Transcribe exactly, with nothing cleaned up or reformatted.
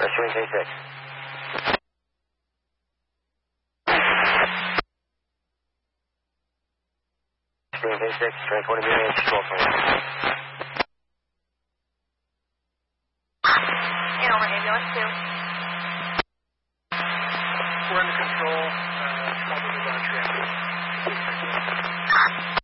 Rescuing K six. Rescuing K six, transporting unit control point. And over ambulance two. We're under control. Uh, trouble is on transit.